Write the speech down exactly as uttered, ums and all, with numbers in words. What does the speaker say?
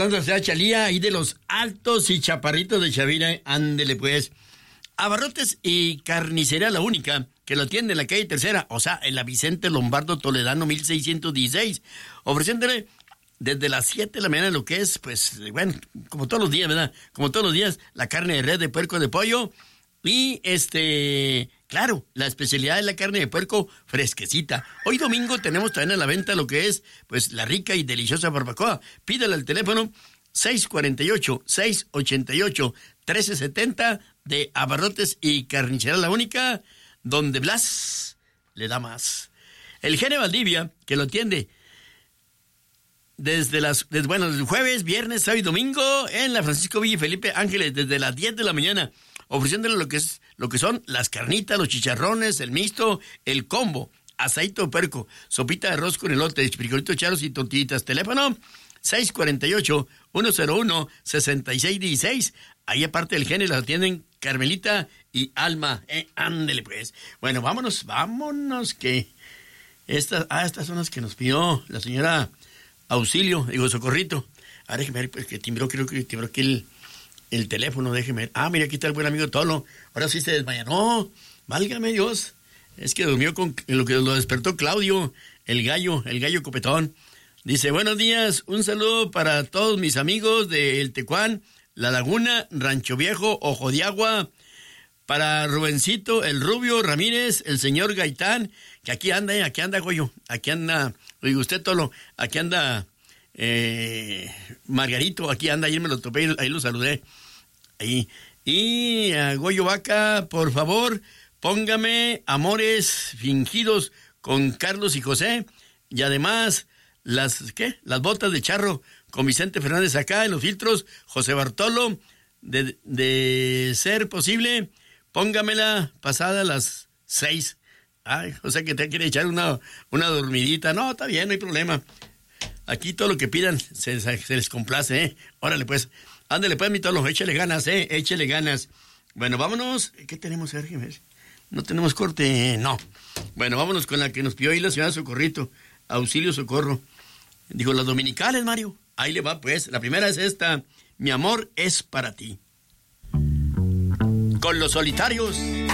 reportando a Chalía, ahí de los Altos y Chaparritos de Chavira, ándele pues. Abarrotes y Carnicería La Única, que lo atiende en la calle Tercera, o sea, en la Vicente Lombardo Toledano mil seiscientos dieciséis, ofreciéndole desde las siete de la mañana lo que es, pues, bueno, como todos los días, ¿verdad? Como todos los días, la carne de res, de puerco, de pollo, y este, claro, la especialidad es la carne de puerco fresquecita. Hoy domingo tenemos también a la venta lo que es, pues, la rica y deliciosa barbacoa. Pídale al teléfono seis cuarenta y ocho, seis ochenta y ocho, trece setenta de Abarrotes y Carnicería La Única, donde Blas le da más. El Gene Valdivia, que lo atiende desde las, desde, bueno, desde jueves, viernes, sábado y domingo en la Francisco Villa y Felipe Ángeles, desde las diez de la mañana, ofreciéndole lo que es, lo que son las carnitas, los chicharrones, el mixto, el combo, aceite de puerco, sopita de arroz con elote, frijolitos charos y tortillitas. Teléfono seis cuarenta y ocho, uno cero uno, sesenta y seis dieciséis. Ahí aparte del Gene las atienden Carmelita y Alma. Eh, ándele pues. Bueno, vámonos, vámonos que estas, ah, estas son las que nos pidió la señora Auxilio, digo, Socorrito. Ah, déjeme ver, pues que timbró, creo que timbró aquí el, el teléfono, déjeme ver. Ah, mira, aquí está el buen amigo Tolo. Ahora sí se desmaya. No, válgame Dios. Es que durmió con lo que lo despertó Claudio, el gallo, el gallo copetón. Dice, buenos días, un saludo para todos mis amigos de El Tecuán, La Laguna, Rancho Viejo, Ojo de Agua, para Rubencito, el Rubio Ramírez, el señor Gaitán, que aquí anda, eh, aquí anda, Goyo, aquí anda, oiga usted, Tolo, aquí anda eh, Margarito, aquí anda, ayer me lo topé, ahí lo saludé, ahí. Y a Goyo Vaca, por favor, póngame Amores Fingidos con Carlos y José, y además las, ¿qué? Las botas de charro con Vicente Fernández acá en los filtros, José Bartolo, de, de ser posible, póngamela pasada a las seis. Ay, o sea que te quiere echar una, una dormidita. No, está bien, no hay problema. Aquí todo lo que pidan se, se les complace, ¿eh? Órale pues, ándale pues, mi Tolo, échale ganas, ¿eh? Échale ganas. Bueno, vámonos. ¿Qué tenemos, Sergio? No tenemos corte, no. Bueno, vámonos con la que nos pidió ahí la señora Socorrito, Auxilio Socorro. Dijo, las dominicales, Mario. Ahí le va, pues. La primera es esta. Mi amor es para ti. Con Los Solitarios.